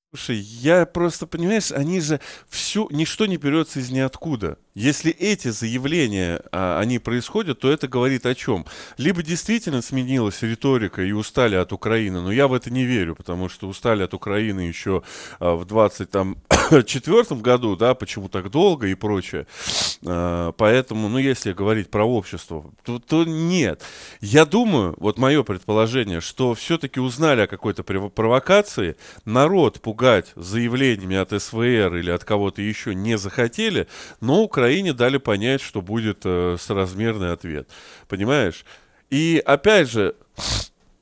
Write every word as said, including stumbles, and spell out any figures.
Слушай, я просто, понимаешь, они же всю ничто не берется из ниоткуда. Если эти заявления, а, они происходят, то это говорит о чём? Либо действительно сменилась риторика и устали от Украины, но я в это не верю, потому что устали от Украины еще, а, в двадцать там четвёртом году, да, почему так долго и прочее. А, поэтому, ну, если говорить про общество, то то нет. Я думаю, вот мое предположение, что всё-таки узнали о какой-то приво провокации, народ пугать заявлениями от СВР или от кого-то еще не захотели, но Украине дали понять, что будет, э, соразмерный ответ. Понимаешь? И опять же